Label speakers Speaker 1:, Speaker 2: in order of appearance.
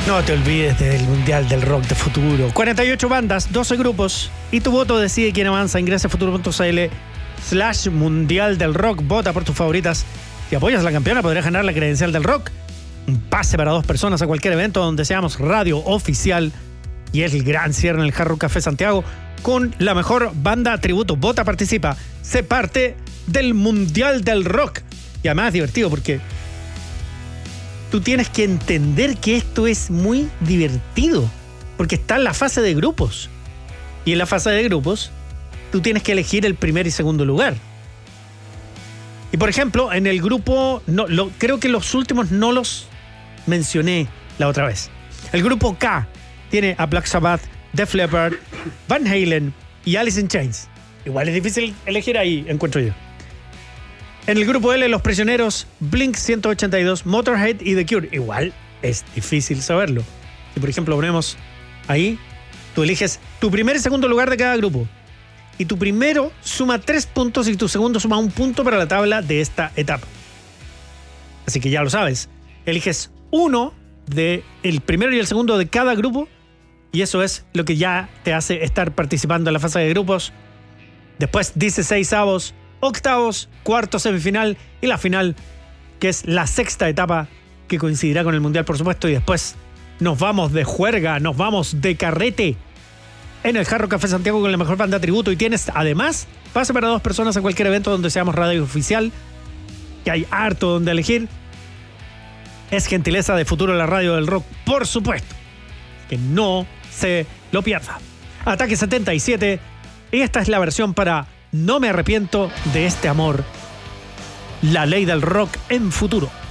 Speaker 1: No te olvides del Mundial del Rock de Futuro. 48 bandas, 12 grupos y tu voto decide quién avanza. Ingresa a futuro.cl/Mundial del Rock. Vota por tus favoritas. Si apoyas a la campeona podrás ganar la credencial del rock. Un pase para 2 personas a cualquier evento donde seamos radio oficial. Y es el gran cierre en el Hard Rock Café Santiago con la mejor banda tributo. Vota, participa, sé parte del Mundial del Rock. Y además es divertido porque tú tienes que entender que esto es muy divertido, porque está en la fase de grupos. Y en la fase de grupos, tú tienes que elegir el primer y segundo lugar. Y por ejemplo, en el grupo, creo que los últimos no los mencioné la otra vez. El grupo K tiene a Black Sabbath, Def Leppard, Van Halen y Alice in Chains. Igual es difícil elegir ahí, encuentro yo. En el grupo L, Los Prisioneros, Blink 182, Motorhead y The Cure. Igual es difícil saberlo. Si por ejemplo ponemos ahí, tú eliges tu primer y segundo lugar de cada grupo. Y tu primero suma 3 puntos y tu segundo suma 1 punto para la tabla de esta etapa. Así que ya lo sabes. Eliges uno del primero y el segundo de cada grupo. Y eso es lo que ya te hace estar participando en la fase de grupos. Después 16avos, octavos, cuartos, semifinal y la final, que es la 6ª etapa que coincidirá con el Mundial, por supuesto, y después nos vamos de juerga, nos vamos de carrete en el Hard Rock Café Santiago con la mejor banda tributo. Y tienes además pase para 2 personas a cualquier evento donde seamos radio oficial, que hay harto donde elegir. Es gentileza de Futuro, la radio del rock, por supuesto, que no se lo pierda. Ataque 77, y esta es la versión para No me arrepiento de este amor. La ley del rock en Futuro.